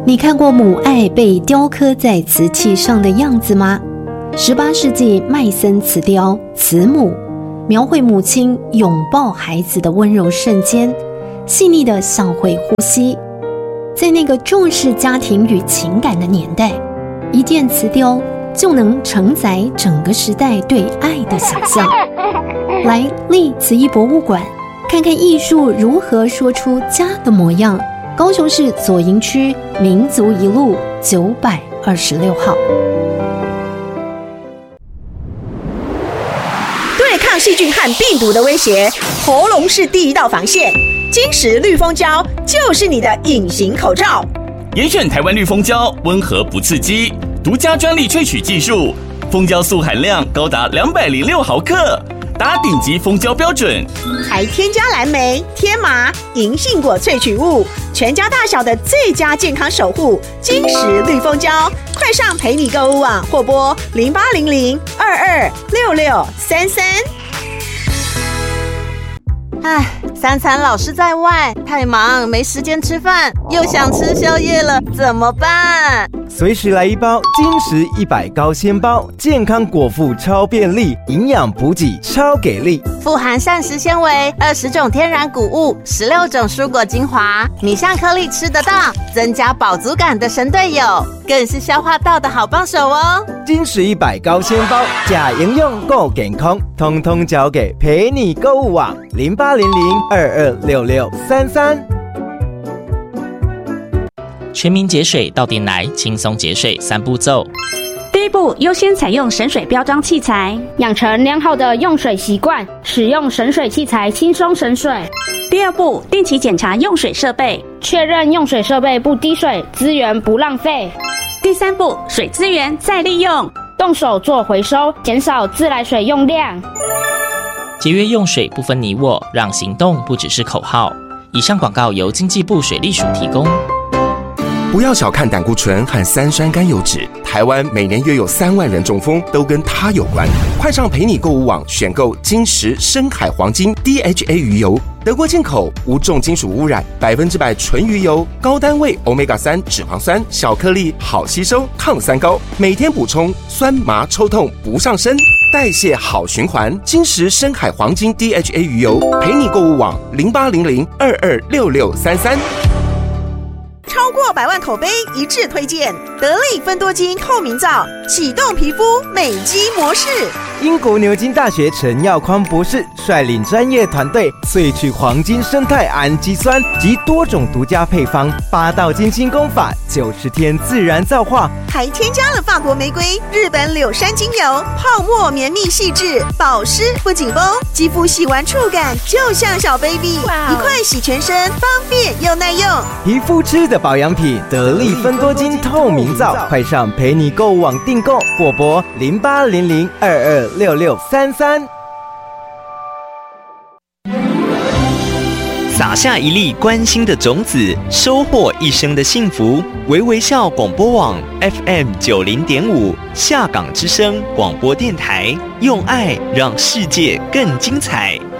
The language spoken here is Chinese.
你看过母爱被雕刻在瓷器上的样子吗？18世纪麦森瓷雕《慈母》描绘母亲拥抱孩子的温柔瞬间，细腻的像会呼吸。在那个重视家庭与情感的年代，一件瓷雕就能承载整个时代对爱的想象。来历慈艺博物馆看看艺术如何说出家的模样。高雄市左营区民族一路926号。 对抗细菌和病毒的威胁，喉咙是第一道防线。金石绿蜂胶就是你的隐形口罩。 严选台湾绿蜂胶，温和不刺激，独家专利萃取技术，蜂胶素含量高达206毫克，达顶级蜂胶标准， 还添加蓝莓、天麻、银杏果萃取物，全家大小的最佳健康守护。金石绿蜂胶，快上陪你购物网或拨0800226633。 唉，三餐老是在外，太忙没时间吃饭，又想吃宵夜了，怎么办？ 随时来一包金石100高纤包，健康果腹超便利，营养补给超给力， 富含膳食纤维、20种天然谷物、16种蔬果精华，米香颗粒吃得到，增加饱足感的神队友，更是消化道的好帮手哦。 金石100高纤包，假营养够健康，通通交给陪你购物网0800226633。 全民节水到店来，轻松节水3步骤。 第一步，优先采用省水标章器材，养成良好的用水习惯，使用省水器材轻松省水。 第二步，定期检查用水设备， 确认用水设备不滴水，资源不浪费。 第三步，水资源再利用， 动手做回收，减少自来水用量。 节约用水不分你我，让行动不只是口号。以上广告由经济部水利署提供。 不要小看胆固醇和3酸甘油酯，台湾每年约有3万人中风，都跟它有关。快上陪你购物网选购金石深海黄金 DHA 鱼油，德国进口，无重金属污染，100%纯鱼油，高单位 Omega-3 脂肪酸，小颗粒，好吸收，抗三高，每天补充，酸麻抽痛不上身，代谢好循环。金石深海黄金 DHA 鱼油，陪你购物网0800226633。 超过100万口碑一致推荐得力芬多精透明皂，启动皮肤美肌模式。 英国牛津大学陈耀匡博士率领专业团队萃取黄金生态氨基酸及多种独家配方，8道精心工法，90天自然皂化， 还添加了法国玫瑰、日本柳杉精油，泡沫绵密细致，保湿不紧绷，肌肤洗完触感就像小 baby， 一块洗全身，方便又耐用。 皮肤吃的保养品，得力芬多精透明皂，快上陪你购物网订购，或拨0800226633。 撒下一粒关心的种子，收获一生的幸福。微微笑广播网 FM90.5 下港之声广播电台，用爱让世界更精彩。